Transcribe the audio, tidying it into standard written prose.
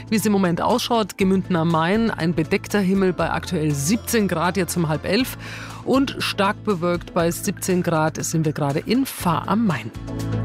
Wie es im Moment ausschaut, Gemünden am Main, ein bedeckter Himmel bei aktuell 17 Grad, jetzt um 10:30 und stark bewölkt bei 17 Grad sind wir gerade in Fahr am Main.